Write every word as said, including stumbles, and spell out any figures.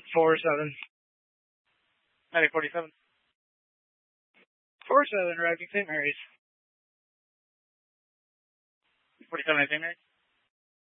four seven. Medic forty-seven. four seven, arriving Saint Mary's. forty-seven at Saint Mary's.